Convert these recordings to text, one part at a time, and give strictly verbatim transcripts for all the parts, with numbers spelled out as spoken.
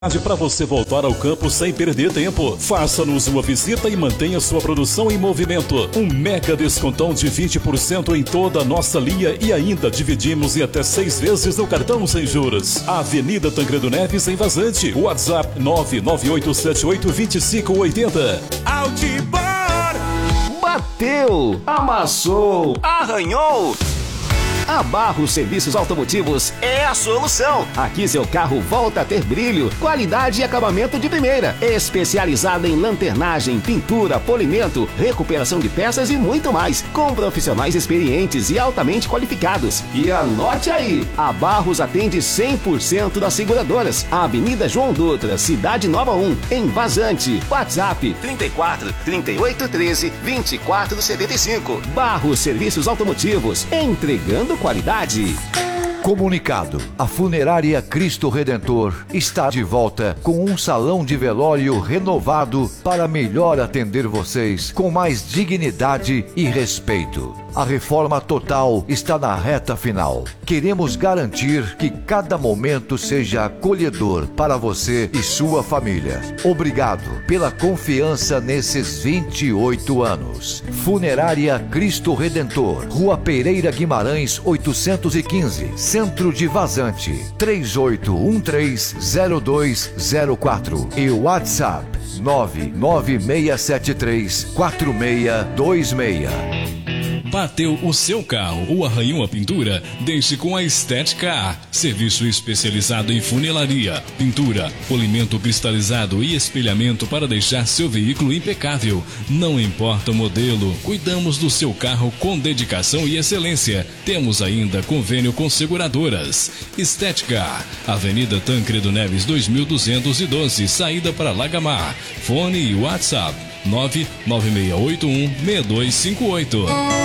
Para você voltar ao campo sem perder tempo, faça-nos uma visita e mantenha sua produção em movimento. Um mega descontão de vinte por cento em toda a nossa linha e ainda dividimos em até seis vezes no cartão sem juros. Avenida Tancredo Neves, em Vazante. WhatsApp nove nove oito sete oito dois cinco oito zero. Altibor! Bateu, amassou, arranhou. A Barros Serviços Automotivos é a solução. Aqui seu carro volta a ter brilho, qualidade e acabamento de primeira. Especializada em lanternagem, pintura, polimento, recuperação de peças e muito mais. Com profissionais experientes e altamente qualificados. E anote aí, a Barros atende cem por cento das seguradoras. Avenida João Dutra, Cidade Nova um, em Vazante. WhatsApp trinta e quatro, trinta e oito, treze, vinte e quatro, setenta e cinco. Barros Serviços Automotivos, entregando qualidade. Comunicado: a Funerária Cristo Redentor está de volta com um salão de velório renovado para melhor atender vocês com mais dignidade e respeito. A reforma total está na reta final. Queremos garantir que cada momento seja acolhedor para você e sua família. Obrigado pela confiança nesses vinte e oito anos. Funerária Cristo Redentor, Rua Pereira Guimarães oitocentos e quinze, Centro de Vazante, três oito um três, zero dois zero quatro e WhatsApp nove nove seis sete três, quatro seis dois seis. Bateu o seu carro ou arranhou a pintura? Deixe com a Estética A. Serviço especializado em funilaria, pintura, polimento cristalizado e espelhamento para deixar seu veículo impecável. Não importa o modelo, cuidamos do seu carro com dedicação e excelência. Temos ainda convênio com seguradoras. Estética A. Avenida Tancredo Neves dois mil duzentos e doze, saída para Lagamar. Fone e WhatsApp nove nove seis oito um, seis dois cinco oito.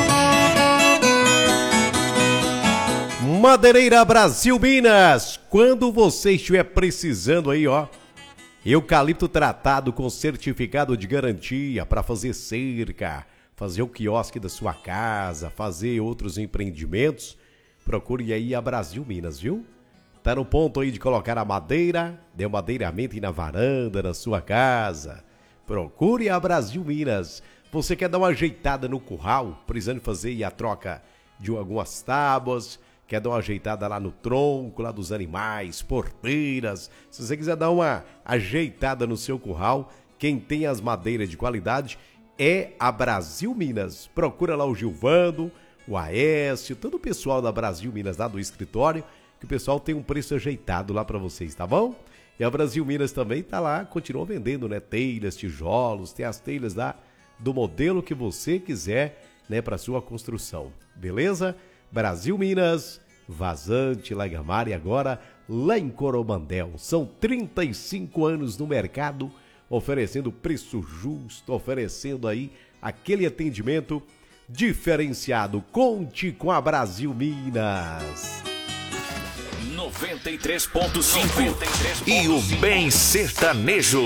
Madeireira Brasil Minas, quando você estiver precisando aí, ó, eucalipto tratado com certificado de garantia para fazer cerca, fazer o quiosque da sua casa, fazer outros empreendimentos, procure aí a Brasil Minas, viu? Tá no ponto aí de colocar a madeira, dê um madeiramento aí na varanda, na sua casa. Procure a Brasil Minas. Você quer dar uma ajeitada no curral, precisando fazer aí a troca de algumas tábuas, quer dar uma ajeitada lá no tronco, lá dos animais, porteiras. Se você quiser dar uma ajeitada no seu curral, quem tem as madeiras de qualidade é a Brasil Minas. Procura lá o Gilvando, o Aécio, todo o pessoal da Brasil Minas lá do escritório, que o pessoal tem um preço ajeitado lá para vocês, tá bom? E a Brasil Minas também tá lá, continua vendendo, né, telhas, tijolos, tem as telhas lá do modelo que você quiser, né, para sua construção. Beleza? Brasil Minas, Vazante, Lagamar e agora lá em Coromandel. São trinta e cinco anos no mercado, oferecendo preço justo, oferecendo aí aquele atendimento diferenciado. Conte com a Brasil Minas. noventa e três ponto cinco e o Bem Sertanejo.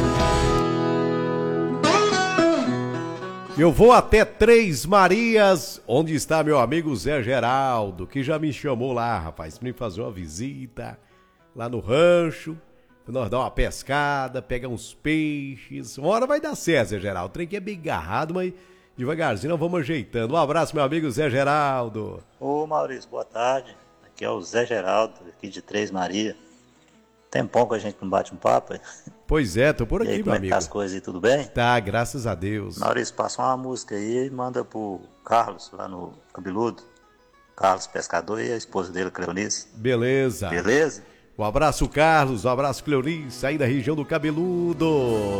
Eu vou até Três Marias, onde está meu amigo Zé Geraldo, que já me chamou lá, rapaz, pra me fazer uma visita lá no rancho, pra nós dar uma pescada, pegar uns peixes. Uma hora vai dar certo, Zé Geraldo. O trem aqui é bem agarrado, mas devagarzinho nós vamos ajeitando. Um abraço, meu amigo Zé Geraldo. Ô Maurício, boa tarde. Aqui é o Zé Geraldo, aqui de Três Marias. Tempão que a gente não bate um papo. Pois é, tô por aqui, e aí, meu como amigo. É que tá as coisas aí, tudo bem? Tá, graças a Deus. Maurício, passa uma música aí e manda pro Carlos, lá no Cabeludo. Carlos Pescador e a esposa dele, Cleonice. Beleza. Beleza? Um abraço, Carlos, um abraço, Cleonice, aí da região do Cabeludo.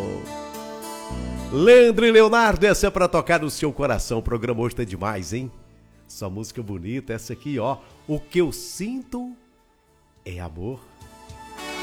Leandro e Leonardo, essa é pra tocar no seu coração. O programa hoje tá demais, hein? Essa música bonita, essa aqui, ó. O que eu sinto é amor.